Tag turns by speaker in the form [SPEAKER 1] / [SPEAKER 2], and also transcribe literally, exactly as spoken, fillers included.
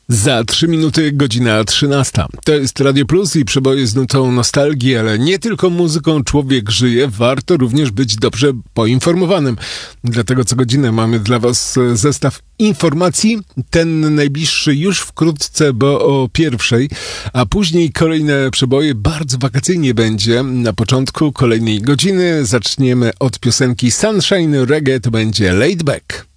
[SPEAKER 1] Za trzy minuty godzina trzynasta. To jest Radio Plus i przeboje z nutą nostalgii, ale nie tylko muzyką człowiek żyje, warto również być dobrze poinformowanym. Dlatego co godzinę mamy dla Was zestaw informacji, ten najbliższy już wkrótce, bo o pierwszej, a później kolejne przeboje. Bardzo wakacyjnie będzie. Na początku kolejnej godziny zaczniemy od piosenki Sunshine Reggae, to będzie Laid Back.